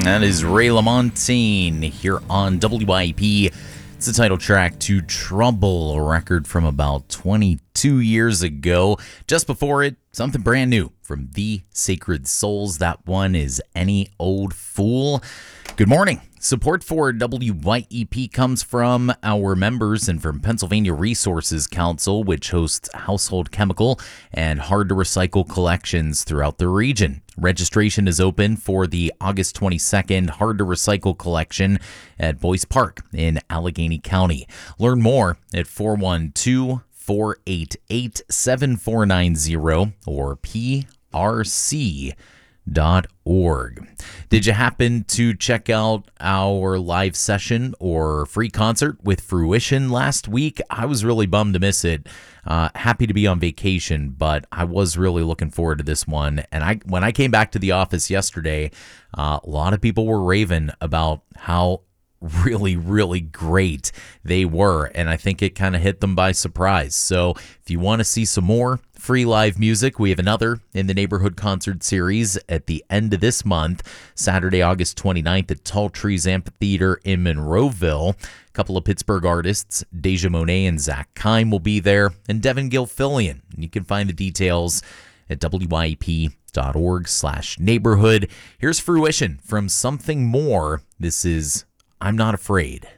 That is Ray LaMontagne here on WIP. It's the title track to Trouble, a record from about 22 years ago. Just before it, something brand new from The Sacred Souls. That one is Any Old Fool. Good morning. Support for WYEP comes from our members and from Pennsylvania Resources Council, which hosts household chemical and hard-to-recycle collections throughout the region. Registration is open for the August 22nd Hard-to-Recycle collection at Boyce Park in Allegheny County. Learn more at 412-488-7490 or prc.org. Did you happen to check out our live session or free concert with Fruition last week? I was really bummed to miss it. Happy to be on vacation, but I was really looking forward to this one. And when I came back to the office yesterday, a lot of people were raving about how really, really great they were, and I think it kind of hit them by surprise. So if you want to see some more free live music, we have another in the Neighborhood Concert Series at the end of this month, Saturday, August 29th at Tall Trees Amphitheater in Monroeville. A couple of Pittsburgh artists, Deja Monet and Zach Kime, will be there, and Devin Gilfillian. And you can find the details at wyep.org/neighborhood. Here's Fruition from Something More. This is I'm Not Afraid.